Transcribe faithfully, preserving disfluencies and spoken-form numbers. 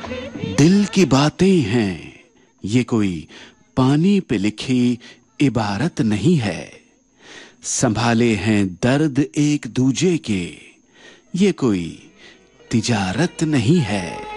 दिल की बातें हैं, ये कोई पानी पे लिखी इबारत नहीं है। संभाले हैं दर्द एक दूजे के, ये कोई तिजारत नहीं है।